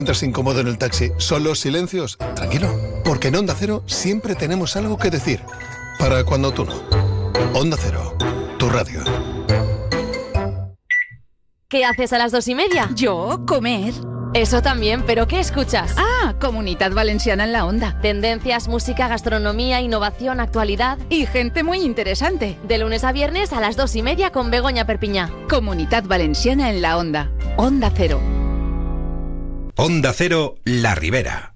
Entras incómodo en el taxi, son los silencios. Tranquilo, porque en Onda Cero siempre tenemos algo que decir. Para cuando tú no. Onda Cero, tu radio. ¿Qué haces a las 2:30? Yo, comer. Eso también, ¿pero qué escuchas? Ah, Comunitat Valenciana en la Onda. Tendencias, música, gastronomía, innovación, actualidad. Y gente muy interesante. De lunes a viernes a las 2:30 con Begoña Perpiñá. Comunitat Valenciana en la Onda. Onda Cero. Onda Cero, La Ribera.